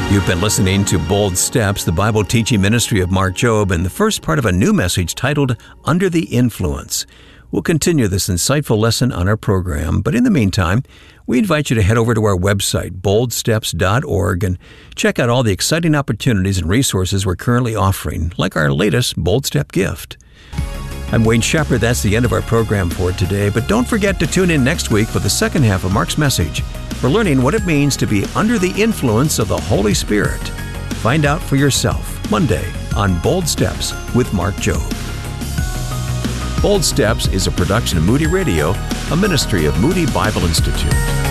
You've been listening to Bold Steps, the Bible teaching ministry of Mark Jobe, and the first part of a new message titled Under the Influence. We'll continue this insightful lesson on our program, but in the meantime, we invite you to head over to our website, boldsteps.org, and check out all the exciting opportunities and resources we're currently offering, like our latest Bold Step gift. I'm Wayne Shepherd. That's the end of our program for today, but don't forget to tune in next week for the second half of Mark's message. We're learning what it means to be under the influence of the Holy Spirit. Find out for yourself Monday on Bold Steps with Mark Jobe. Bold Steps is a production of Moody Radio, a ministry of Moody Bible Institute.